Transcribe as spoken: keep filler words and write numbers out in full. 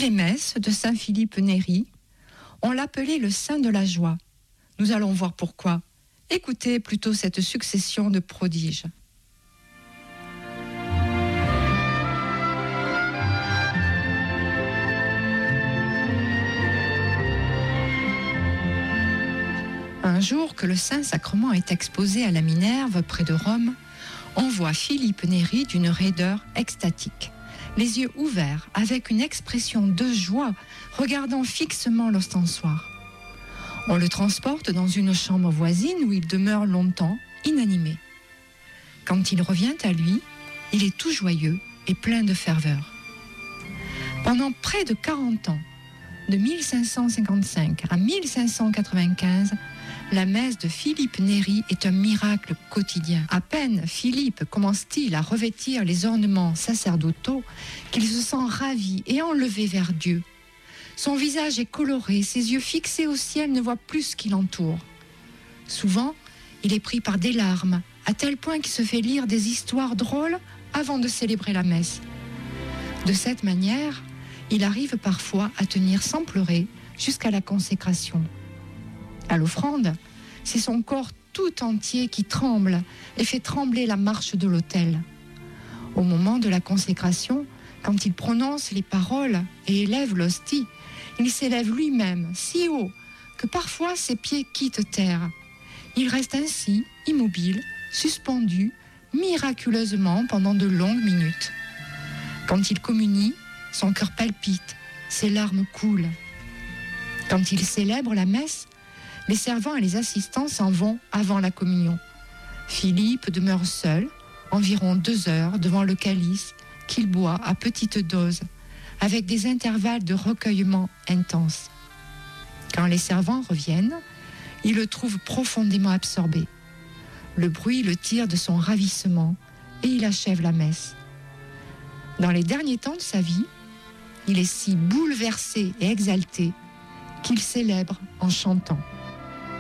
les messes de saint Philippe Néri, on l'appelait le saint de la joie. Nous allons voir pourquoi. Écoutez plutôt cette succession de prodiges. Un jour que le Saint-Sacrement est exposé à la Minerve, près de Rome, on voit Philippe Néri d'une raideur extatique, les yeux ouverts, avec une expression de joie, regardant fixement l'ostensoir. On le transporte dans une chambre voisine où il demeure longtemps, inanimé. Quand il revient à lui, il est tout joyeux et plein de ferveur. Pendant près de quarante ans, de mille cinq cent cinquante-cinq à mille cinq cent quatre-vingt-quinze, la messe de Philippe Néri est un miracle quotidien. À peine Philippe commence-t-il à revêtir les ornements sacerdotaux qu'il se sent ravi et enlevé vers Dieu. Son visage est coloré, ses yeux fixés au ciel ne voient plus ce qui l'entoure. Souvent, il est pris par des larmes, à tel point qu'il se fait lire des histoires drôles avant de célébrer la messe. De cette manière, il arrive parfois à tenir sans pleurer jusqu'à la consécration. À l'offrande, c'est son corps tout entier qui tremble et fait trembler la marche de l'autel. Au moment de la consécration, quand il prononce les paroles et élève l'hostie, il s'élève lui-même si haut que parfois ses pieds quittent terre. Il reste ainsi, immobile, suspendu, miraculeusement pendant de longues minutes. Quand il communie, son cœur palpite, ses larmes coulent. Quand il célèbre la messe, les servants et les assistants s'en vont avant la communion. Philippe demeure seul, environ deux heures, devant le calice qu'il boit à petite dose, avec des intervalles de recueillement intenses. Quand les servants reviennent, ils le trouvent profondément absorbé. Le bruit le tire de son ravissement et il achève la messe. Dans les derniers temps de sa vie, il est si bouleversé et exalté qu'il célèbre en chantant.